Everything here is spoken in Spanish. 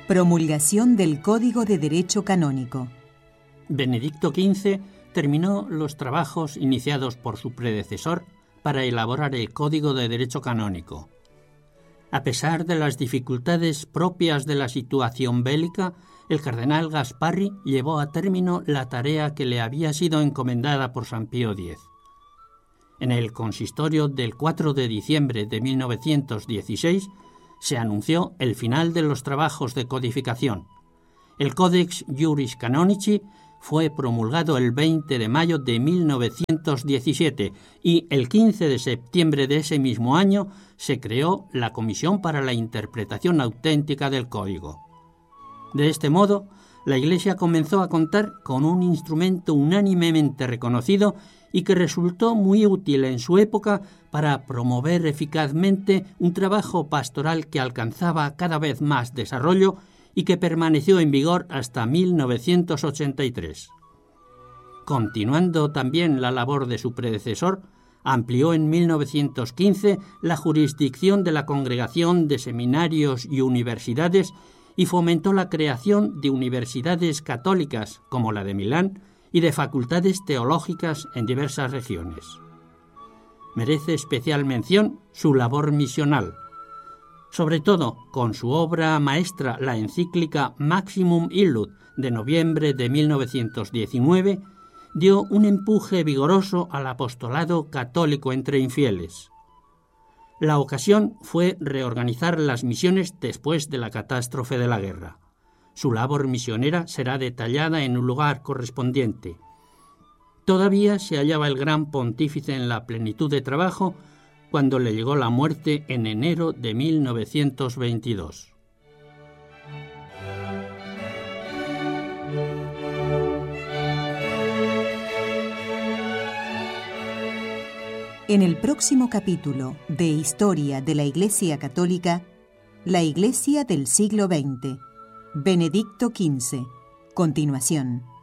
Promulgación del Código de Derecho Canónico. Benedicto XV terminó los trabajos iniciados por su predecesor para elaborar el Código de Derecho Canónico. A pesar de las dificultades propias de la situación bélica, el cardenal Gasparri llevó a término la tarea que le había sido encomendada por San Pío X. En el consistorio del 4 de diciembre de 1916 se anunció el final de los trabajos de codificación. El Codex Iuris Canonici fue promulgado el 20 de mayo de 1917 y el 15 de septiembre de ese mismo año se creó la Comisión para la Interpretación Auténtica del Código. De este modo, la Iglesia comenzó a contar con un instrumento unánimemente reconocido y que resultó muy útil en su época para promover eficazmente un trabajo pastoral que alcanzaba cada vez más desarrollo y que permaneció en vigor hasta 1983. Continuando también la labor de su predecesor, amplió en 1915 la jurisdicción de la Congregación de Seminarios y Universidades y fomentó la creación de universidades católicas, como la de Milán, y de facultades teológicas en diversas regiones. Merece especial mención su labor misional. Sobre todo, con su obra maestra, la encíclica Maximum Illud, de noviembre de 1919, dio un empuje vigoroso al apostolado católico entre infieles. La ocasión fue reorganizar las misiones después de la catástrofe de la guerra. Su labor misionera será detallada en un lugar correspondiente. Todavía se hallaba el gran pontífice en la plenitud de trabajo cuando le llegó la muerte en enero de 1922. En el próximo capítulo de Historia de la Iglesia Católica, la Iglesia del siglo XX, Benedicto XV. Continuación.